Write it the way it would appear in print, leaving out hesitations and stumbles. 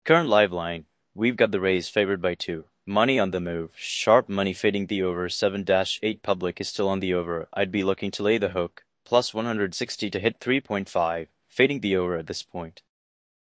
Current live line. We've got the Rays favored by 2. Money on the move. Sharp money fading the over. 7-8 public is still on the over. I'd be looking to lay the hook. Plus 160 to hit 3.5. Fading the over at this point.